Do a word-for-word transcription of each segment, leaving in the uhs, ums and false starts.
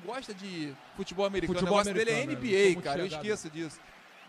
gosta de futebol americano. Futebol o negócio dele é N B A, cara. Eu esqueço disso.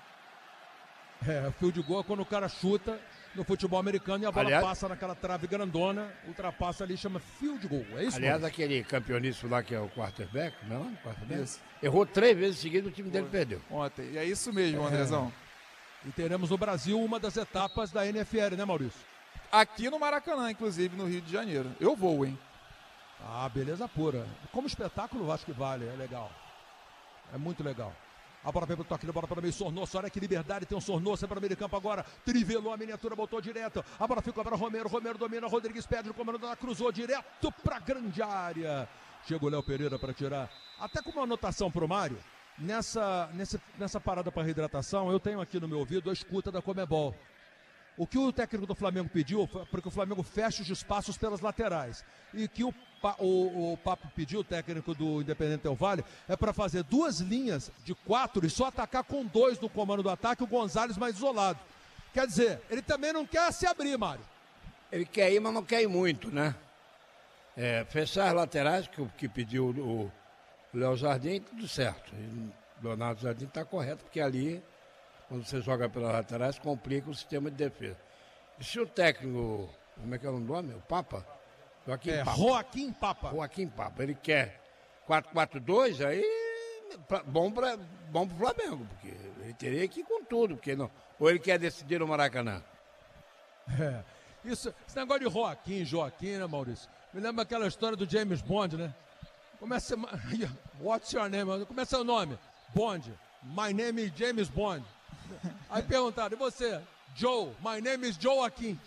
É, field goal é quando o cara chuta no futebol americano e a bola aliás, passa naquela trave grandona, ultrapassa ali, chama field goal. É isso, aliás, mano? aquele campeoníssimo lá que é o quarterback, não? Quarterback, isso. Errou três vezes seguidas, o time dele perdeu. Ontem. E é isso mesmo, é. Andrezão. E teremos no Brasil uma das etapas da N F L, né, Maurício? Aqui no Maracanã, inclusive, no Rio de Janeiro. Eu vou, hein? Ah, beleza pura. Como espetáculo, eu acho que vale, é legal. É muito legal. A bola vem pro toque, a bola para meio, Sornoso, olha que liberdade, tem um Sornoso, é para meio de campo agora, trivelou a miniatura, botou direto, a bola ficou para Romero, Romero domina, Rodrigues pede o comando da cruzou direto pra grande área. Chega o Léo Pereira para tirar, até com uma anotação pro Mário, nessa, nessa, nessa parada para reidratação, eu tenho aqui no meu ouvido a escuta da Comebol. O que o técnico do Flamengo pediu foi para que o Flamengo feche os espaços pelas laterais. E que o, o, o Papo pediu, o técnico do Independente Del Valle, é para fazer duas linhas de quatro e só atacar com dois no comando do ataque, o Gonzalez mais isolado. Quer dizer, ele também não quer se abrir, Mário. Ele quer ir, mas não quer ir muito, né? É, fechar as laterais, que, que pediu o Léo Jardim, tudo certo. E o Leonardo Jardim está correto, porque ali... Quando você joga pelas laterais, complica o sistema de defesa. E se o técnico, como é que é o nome? O Papa? Joaquim é, Papa. Joaquim Papa. Joaquim Papa. Ele quer quatro quatro dois, aí pra, bom para bom pro Flamengo, porque ele teria que ir com tudo, porque não. Ou ele quer decidir no Maracanã. É, isso, esse negócio de Joaquim, Joaquim, né, Maurício? Me lembra aquela história do James Bond, né? Começa. What's your name? Como é seu nome? Bond. My name is James Bond. Aí perguntaram, e você? Joe, my name is Joaquim.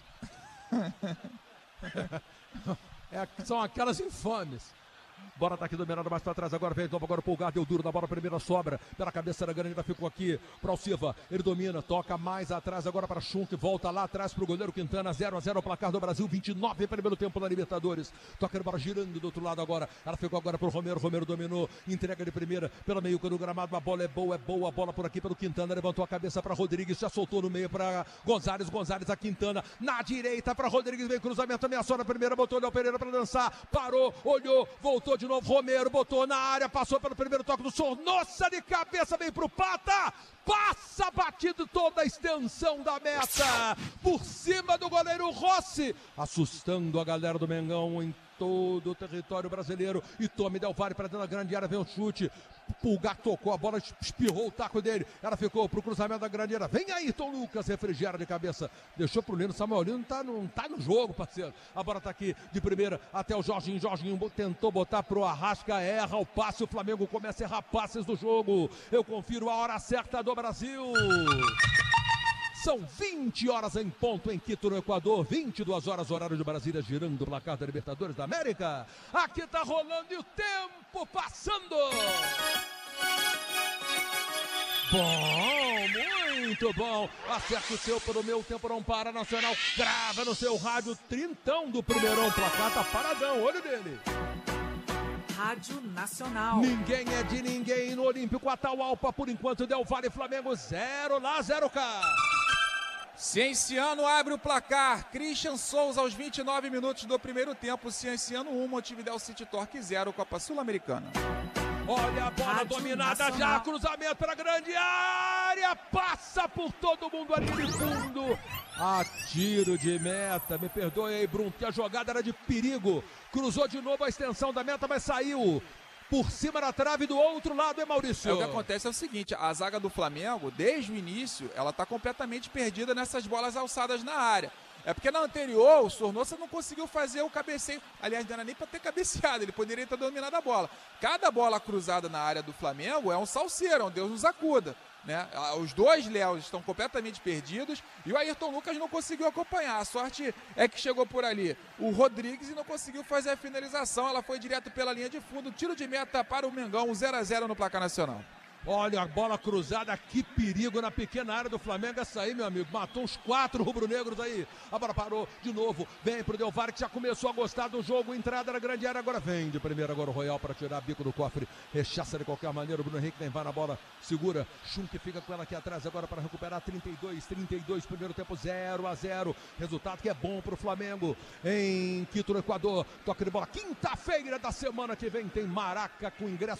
É, são aquelas infames. Bola tá aqui dominada mais pra trás, agora vem, então agora o Pulgar deu duro na bola, primeira sobra, pela cabeça da grande, ainda ficou aqui para o Silva, ele domina, toca mais atrás agora para Schunk, volta lá atrás pro goleiro Quintana, zero a zero o placar do Brasil, vinte e nove primeiro tempo na Libertadores, toca a bola girando do outro lado agora, ela ficou agora pro Romero, Romero dominou, entrega de primeira, pela meio do gramado, a bola é boa, é boa, a bola por aqui pelo Quintana, levantou a cabeça para Rodrigues, já soltou no meio para Gonzalez, Gonzalez a Quintana, na direita para Rodrigues, vem cruzamento, ameaçou na primeira, botou o Léo Pereira para dançar, parou, olhou, voltou de novo, Romero botou na área, passou pelo primeiro toque do Sornosa de cabeça, vem pro Plata, passa batido toda a extensão da meta, por cima do goleiro Rossi, assustando a galera do Mengão em todo o território brasileiro, e Tommy Del Valle para dentro da grande área, vem o chute, Pulgar tocou, a bola espirrou o taco dele, ela ficou pro cruzamento da grande área, vem aí Tom Lucas, refrigera de cabeça, deixou pro Lino, Samuel Lino não tá, não tá no jogo, parceiro, a bola tá aqui de primeira até o Jorginho, Jorginho tentou botar pro Arrasca, erra o passe, o Flamengo começa a errar passes do jogo, eu confiro a hora certa do Brasil. São vinte horas em ponto em Quito, no Equador, vinte e duas horas, horário de Brasília, girando o placar da Libertadores da América. Aqui tá rolando e o tempo passando. Bom, muito bom. Acerte o seu pelo meu tempo, não para, Nacional. Grava no seu rádio, trintão do primeirão, placar tá paradão, olho dele. Rádio Nacional. Ninguém é de ninguém no Olímpico Atahualpa, por enquanto Del Valle, Flamengo zero lá, zero cá. Cienciano abre o placar, Christian Souza aos vinte e nove minutos do primeiro tempo, Cienciano um, Montevidéu City Torque zero, Copa Sul-Americana. Olha a bola Rádio dominada Nacional. Já, cruzamento para a grande área, passa por todo mundo ali de fundo. A tiro de meta, me perdoe aí, Bruno, que a jogada era de perigo. Cruzou de novo a extensão da meta, mas saiu por cima da trave do outro lado, é Maurício? É, o que acontece é o seguinte, a zaga do Flamengo, desde o início, ela está completamente perdida nessas bolas alçadas na área. É porque na anterior, o Sornosa não conseguiu fazer o cabeceio. Aliás, não era nem para ter cabeceado, ele poderia ter dominado a bola. Cada bola cruzada na área do Flamengo é um salseiro, é um Deus nos acuda. Né? Os dois Léos estão completamente perdidos e o Ayrton Lucas não conseguiu acompanhar. A sorte é que chegou por ali o Rodrigues e não conseguiu fazer a finalização. Ela foi direto pela linha de fundo. Tiro de meta para o Mengão, zero a zero no placar nacional. Olha a bola cruzada, que perigo na pequena área do Flamengo. Essa aí, meu amigo, matou uns quatro rubro-negros aí. A bola parou de novo, vem pro Del Valle, que já começou a gostar do jogo. Entrada na grande área, agora vem de primeira agora o Royal para tirar bico do cofre. Rechaça de qualquer maneira, o Bruno Henrique nem vai na bola, segura. Schunk fica com ela aqui atrás agora para recuperar. Trinta e dois, trinta e dois, primeiro tempo, zero a zero. Resultado que é bom pro Flamengo em Quito, no Equador. Toque de bola, quinta-feira da semana que vem tem Maraca com ingresso